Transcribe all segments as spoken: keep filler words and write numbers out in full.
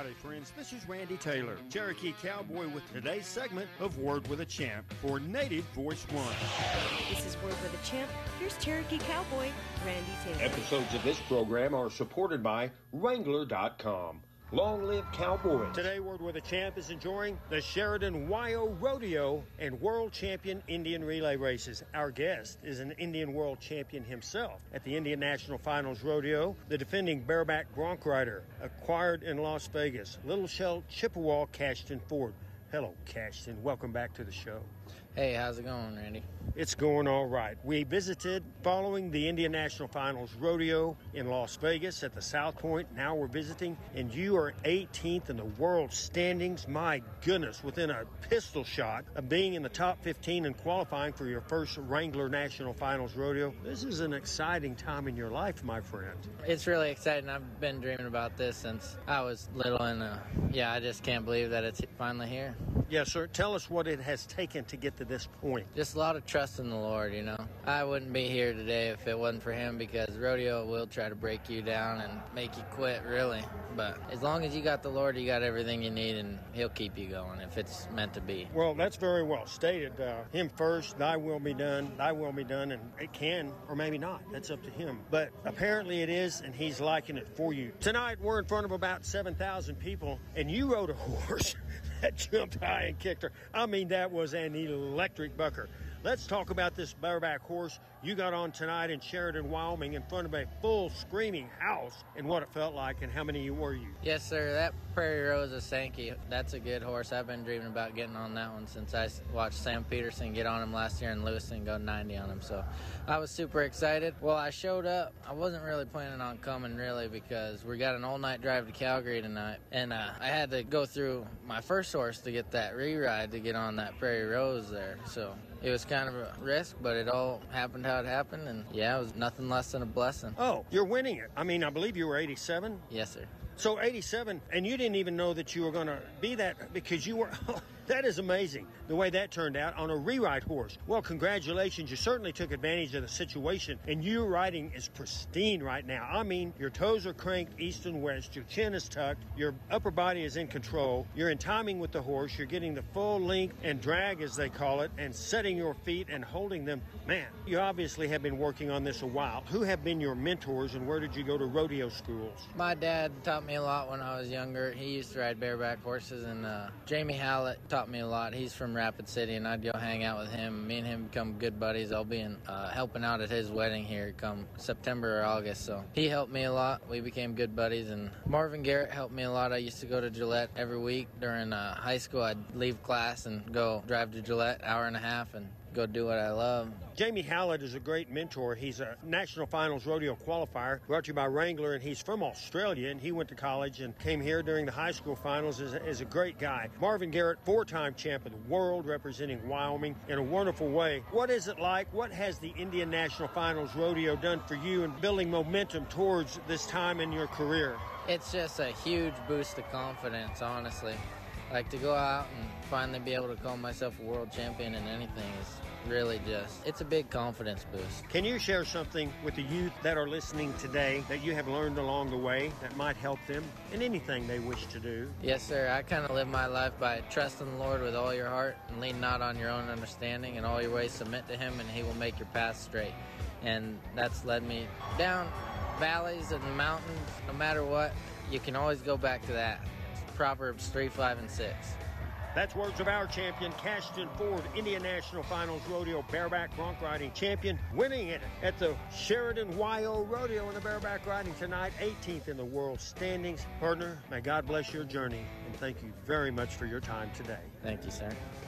Howdy, friends. This is Randy Taylor, Cherokee Cowboy, with today's segment of Word with a Champ for Native Voice One. This is Word with a Champ. Here's Cherokee Cowboy, Randy Taylor. Episodes of this program are supported by Wrangler dot com. Long live Cowboys. Today, Word with a Champ is enjoying the Sheridan Wyo Rodeo and World Champion Indian Relay Races. Our guest is an Indian World Champion himself at the Indian National Finals Rodeo, the defending bareback bronc rider, acquired in Las Vegas, Little Shell Chippewa Cashton Ford. Hello, Cashton. Welcome back to the show. Hey, how's it going, Randy? It's going all right. We visited following the Indian National Finals Rodeo in Las Vegas at the South Point. Now we're visiting, and you are eighteenth in the world standings. My goodness, within a pistol shot of being in the top fifteen and qualifying for your first Wrangler National Finals Rodeo. This is an exciting time in your life, my friend. It's really exciting. I've been dreaming about this since I was little, and uh, yeah, I just can't believe that it's finally here. Yes, sir. Tell us what it has taken to get to this point. Just a lot of trust in the Lord, you know. I wouldn't be here today if it wasn't for him, because rodeo will try to break you down and make you quit, really. But as long as you got the Lord, you got everything you need, and he'll keep you going if it's meant to be. Well, that's very well stated. Uh, him first, thy will be done, thy will be done, and it can or maybe not. That's up to him. But apparently it is, and he's liking it for you. Tonight, we're in front of about seven thousand people, and you rode a horse that jumped high and kicked her. I mean, that was an electric bucker. Let's talk about this bareback horse you got on tonight in Sheridan, Wyoming, in front of a full screaming house, and what it felt like, and how many were you? Yes, sir. That Prairie Rose of Sankey, that's a good horse. I've been dreaming about getting on that one since I watched Sam Peterson get on him last year in Lewiston, go ninety on him. So I was super excited. Well, I showed up. I wasn't really planning on coming, really, because we got an all-night drive to Calgary tonight, and uh, I had to go through my first horse to get that re-ride to get on that Prairie Rose there. So it was kind of a risk, but it all happened how it happened, and yeah, it was nothing less than a blessing. Oh, you're winning it. I mean, I believe you were eighty-seven? Yes, sir. So eighty-seven, and you didn't even know that you were going to be that, because you were... That is amazing, the way that turned out on a re-ride horse. Well, congratulations. You certainly took advantage of the situation, and your riding is pristine right now. I mean, your toes are cranked east and west, your chin is tucked, your upper body is in control, you're in timing with the horse, you're getting the full length and drag, as they call it, and setting your feet and holding them. Man, you obviously have been working on this a while. Who have been your mentors, and where did you go to rodeo schools? My dad taught me a lot when I was younger. He used to ride bareback horses, and uh, Jamie Hallett taught me a lot. He's from Rapid City, and I'd go hang out with him. Me and him become good buddies. I'll be in, uh, helping out at his wedding here come September or August. So he helped me a lot. We became good buddies, and Marvin Garrett helped me a lot. I used to go to Gillette every week during uh, high school. I'd leave class and go drive to Gillette, hour and a half, and go do what I love. Jamie Hallett is a great mentor. He's a National Finals Rodeo qualifier, brought to you by Wrangler, and he's from Australia, and he went to college and came here during the high school finals. Is a, is a great guy. Marvin Garrett, four-time champ of the world, representing Wyoming in a wonderful way. What is it like? What has the Indian National Finals Rodeo done for you in building momentum towards this time in your career? It's just a huge boost of confidence, honestly. Like, to go out and finally be able to call myself a world champion in anything is really just, it's a big confidence boost. Can you share something with the youth that are listening today that you have learned along the way that might help them in anything they wish to do? Yes, sir. I kind of live my life by trusting the Lord with all your heart and lean not on your own understanding, and all your ways submit to him, and he will make your path straight. And that's led me down valleys and mountains. No matter what, you can always go back to that. Proverbs three, five, and six. That's words of our champion, Cashton Ford, Indian National Finals Rodeo bareback bronc riding champion, winning it at the Sheridan Wyo Rodeo in the bareback riding tonight, eighteenth in the world standings. Partner, may God bless your journey, and thank you very much for your time today. Thank you, sir.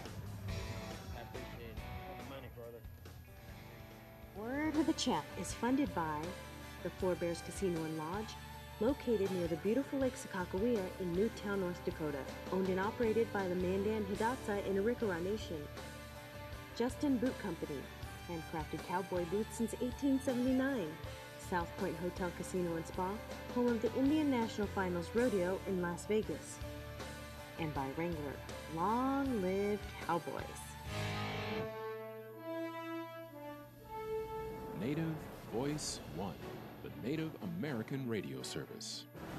I appreciate it. All the money, brother. Word with a Champ is funded by the Four Bears Casino and Lodge, located near the beautiful Lake Sakakawea in Newtown, North Dakota. Owned and operated by the Mandan Hidatsa in Arikara Nation. Justin Boot Company, handcrafted cowboy boots since eighteen seventy-nine. South Point Hotel Casino and Spa, home of the Indian National Finals Rodeo in Las Vegas. And by Wrangler. Long live Cowboys. Native Voice One, the Native American radio service.